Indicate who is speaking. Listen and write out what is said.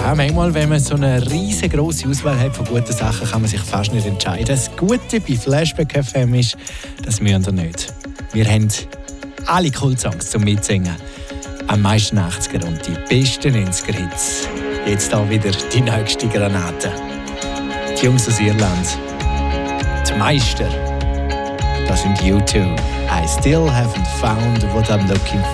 Speaker 1: Ja, manchmal, wenn man so eine riesengroße Auswahl hat von guten Sachen, kann man sich fast nicht entscheiden. Das Gute bei Flashback FM ist, das müssen wir nicht. Wir haben alle Kultsongs zum Mitsingen. Am meisten 80er und die besten 90er-Hits. Jetzt da wieder die nächste Granate. Die Jungs aus Irland. Die Meister. Das sind U2. I still haven't found what I'm looking